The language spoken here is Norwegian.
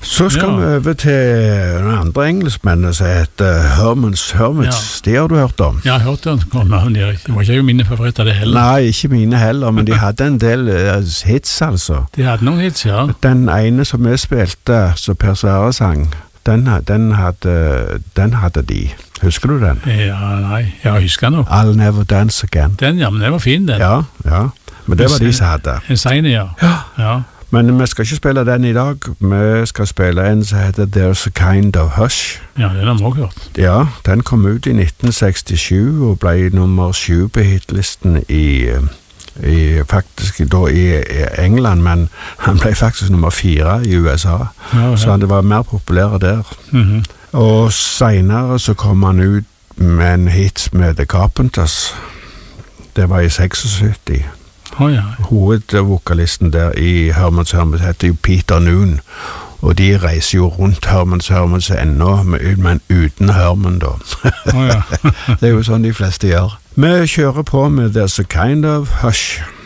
Så skal vi over til den andre engelskmennene som heter Herman's Hermits. Det har du hørt om? Ja, jeg har hørt om det. Det var ikke mine favoritter det heller. Nei, ikke mine heller, men de hadde en del hits altså. De hadde noen hits, ja. Den ene som jeg spilte, som Per Sverre sang, den hadde de. Husker du den? Ja, nei, jeg husker den nå. I'll Never Dance Again. Den, ja, men den var fin, den. Ja, men det var de som hadde. En seine, ja. Ja. Men vi skal ikke spille den i dag, vi skal spille en som heter There's a Kind of Hush. Ja, den har vi også hørt. Ja, den kom ut i 1967 og ble nummer 7 på hitlisten faktisk da i England, men han ble faktisk nummer 4 i USA, så han var mer populær der. Og senere så kom han ut med en hit med The Carpenters, det var i 76. Hovedvokalisten der i Herman's Hermits heter jo Peter Noon, og de reiser jo rundt Herman's Hermits ennå, men uten Herman da. Det er jo sånn de fleste gjør. Vi kjører på med There's a Kind of Hush.